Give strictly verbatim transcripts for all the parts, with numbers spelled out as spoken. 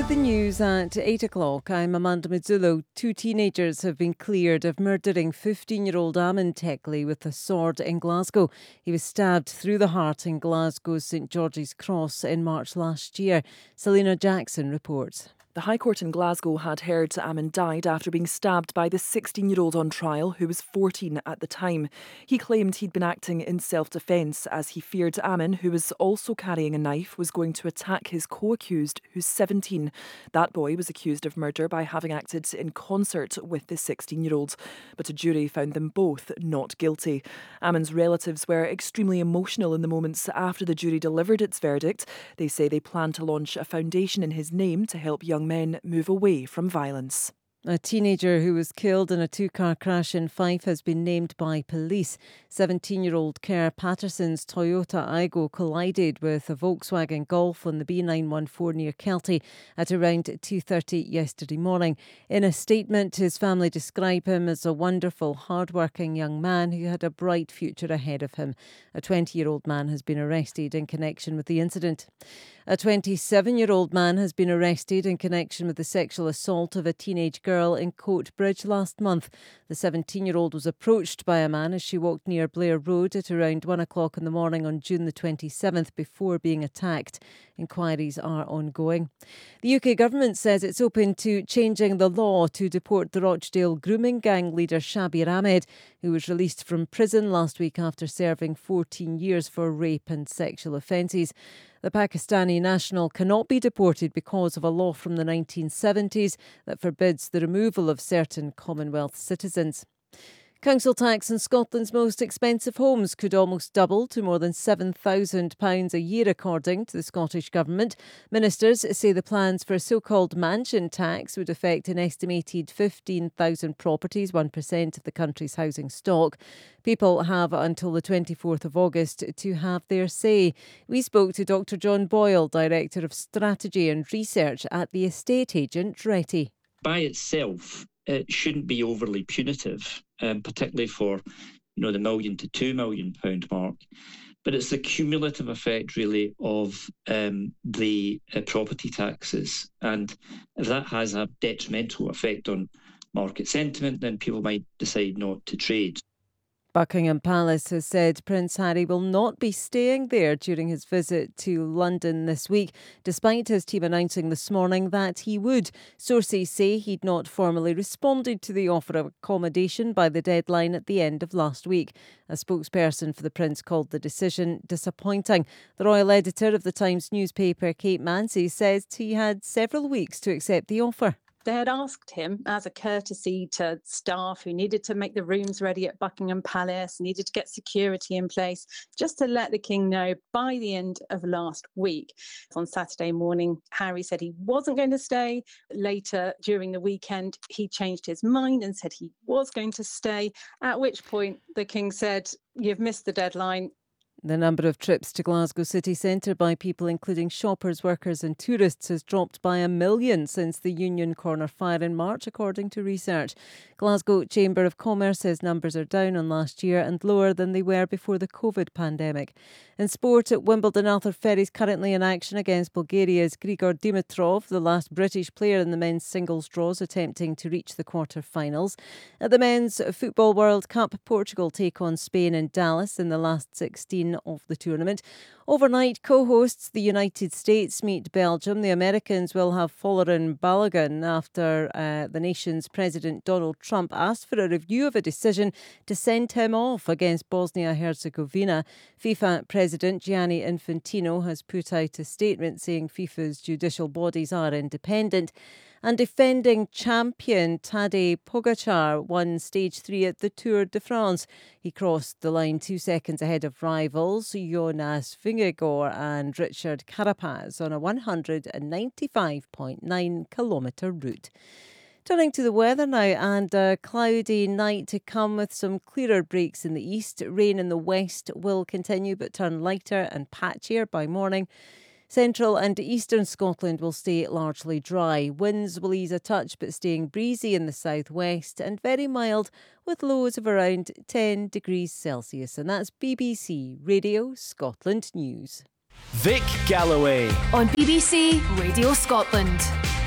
With the news at eight o'clock, I'm Amanda Mizzullo. Two teenagers have been cleared of murdering fifteen-year-old Ammon Teckley with a sword in Glasgow. He was stabbed through the heart in Glasgow's St George's Cross in March last year. Selena Jackson reports. The High Court in Glasgow had heard Ammon died after being stabbed by the sixteen-year-old on trial, who was fourteen at the time. He claimed he'd been acting in self-defence as he feared Ammon, who was also carrying a knife, was going to attack his co-accused, who's seventeen. That boy was accused of murder by having acted in concert with the sixteen-year-old, but a jury found them both not guilty. Ammon's relatives were extremely emotional in the moments after the jury delivered its verdict. They say they plan to launch a foundation in his name to help young men move away from violence. A teenager who was killed in a two-car crash in Fife has been named by police. seventeen-year-old Kerr Patterson's Toyota Aygo collided with a Volkswagen Golf on the B nine one four near Kelty at around two thirty yesterday morning. In a statement, his family describe him as a wonderful, hard-working young man who had a bright future ahead of him. A twenty-year-old man has been arrested in connection with the incident. A twenty-seven-year-old man has been arrested in connection with the sexual assault of a teenage girl in Coatbridge last month. The seventeen-year-old was approached by a man as she walked near Blair Road at around one o'clock in the morning on June the twenty-seventh before being attacked. Inquiries are ongoing. The U K government says it's open to changing the law to deport the Rochdale grooming gang leader Shabir Ahmed, who was released from prison last week after serving fourteen years for rape and sexual offences. The Pakistani national cannot be deported because of a law from the nineteen seventies that forbids the removal of certain Commonwealth citizens. Council tax in Scotland's most expensive homes could almost double to more than seven thousand pounds a year, according to the Scottish Government. Ministers say the plans for a so-called mansion tax would affect an estimated fifteen thousand properties, one percent of the country's housing stock. People have until the twenty-fourth of August to have their say. We spoke to Doctor John Boyle, Director of Strategy and Research at the estate agent Retty. By itself, it shouldn't be overly punitive, um, particularly for, you know, the million to two million pound mark. But it's the cumulative effect, really, of um, the uh, property taxes. And if that has a detrimental effect on market sentiment, then people might decide not to trade. Buckingham Palace has said Prince Harry will not be staying there during his visit to London this week, despite his team announcing this morning that he would. Sources say he'd not formally responded to the offer of accommodation by the deadline at the end of last week. A spokesperson for the Prince called the decision disappointing. The royal editor of the Times newspaper, Kate Mansi, says he had several weeks to accept the offer. They had asked him, as a courtesy to staff who needed to make the rooms ready at Buckingham Palace, needed to get security in place, just to let the King know by the end of last week. On Saturday morning, Harry said he wasn't going to stay. Later, during the weekend, he changed his mind and said he was going to stay, at which point the King said, "You've missed the deadline." The number of trips to Glasgow city centre by people including shoppers, workers and tourists has dropped by a million since the Union Corner fire in March, according to research. Glasgow Chamber of Commerce says numbers are down on last year and lower than they were before the COVID pandemic. In sport, at Wimbledon, Arthur Ferry's currently in action against Bulgaria's Grigor Dimitrov, the last British player in the men's singles draws attempting to reach the quarter-finals. At the Men's Football World Cup, Portugal take on Spain in Dallas in the last sixteen of the tournament. Overnight, co-hosts the United States meet Belgium. The Americans will have Folarin Balogun after uh, the nation's President Donald Trump asked for a review of a decision to send him off against Bosnia-Herzegovina. FIFA President Gianni Infantino has put out a statement saying FIFA's judicial bodies are independent. And defending champion Tadej Pogacar won stage three at the Tour de France. He crossed the line two seconds ahead of rivals Jonas Vingegaard and Richard Carapaz on a one hundred ninety-five point nine kilometre route. Turning to the weather now, and a cloudy night to come with some clearer breaks in the east. Rain in the west will continue but turn lighter and patchier by morning. Central and eastern Scotland will stay largely dry. Winds will ease a touch but staying breezy in the southwest and very mild with lows of around ten degrees Celsius. And that's B B C Radio Scotland News. Vic Galloway on B B C Radio Scotland.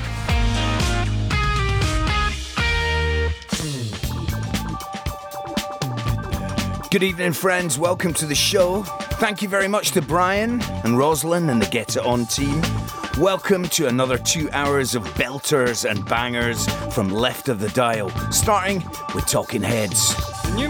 Good evening, friends. Welcome to the show. Thank you very much to Brian and Roslyn and the Get It On team. Welcome to another two hours of belters and bangers from Left of the Dial, starting with Talking Heads.